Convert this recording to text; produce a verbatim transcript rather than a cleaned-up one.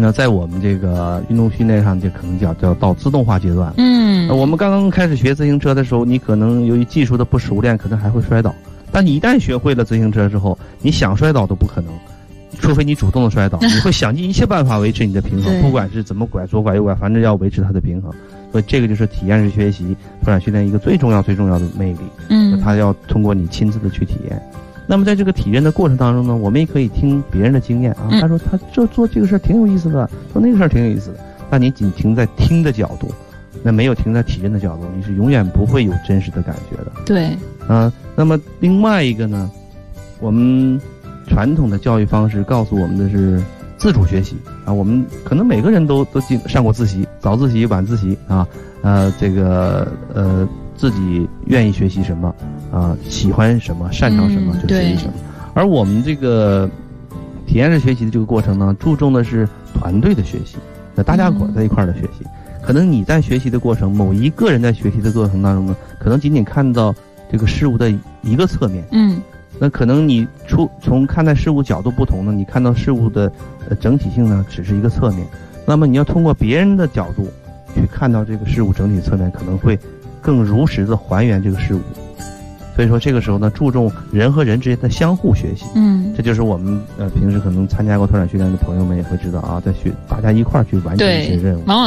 那在我们这个运动训练上，就可能叫叫到自动化阶段。 嗯， 我们刚刚开始学自行车的时候，你可能由于技术的不熟练，可能还会摔倒。但你一旦学会了自行车之后，你想摔倒都不可能，除非你主动的摔倒。你会想尽一切办法维持你的平衡，不管是怎么拐，左拐右拐，反正要维持它的平衡。所以这个就是体验式学习、拓展训练一个最重要、最重要的魅力。 嗯， 它要通过你亲自的去体验。那么在这个体验的过程当中呢，我们也可以听别人的经验啊。他说他这做这个事儿挺有意思的，做那个事儿挺有意思的。但你仅停在听的角度，那没有停在体验的角度，你是永远不会有真实的感觉的。 对， 啊，那么另外一个呢，我们传统的教育方式告诉我们的是自主学习啊。我们可能每个人都都进上过自习，早自习、晚自习啊，呃，这个呃。自己愿意学习什么啊、呃，喜欢什么，擅长什么、嗯、就学习什么。而我们这个体验式学习的这个过程呢，注重的是团队的学习，那大家伙在一块儿的学习、嗯。可能你在学习的过程，某一个人在学习的过程当中呢，可能仅仅看到这个事物的一个侧面。 嗯， 那可能你出从看待事物角度不同呢，你看到事物的呃整体性呢，只是一个侧面。那么你要通过别人的角度去看到这个事物整体侧面，可能会更如实的还原这个事物。所以说这个时候呢，注重人和人之间的相互学习。 嗯， 这就是我们呃平时可能参加过拓展训练的朋友们也会知道啊，在学大家一块儿去完成一些任务。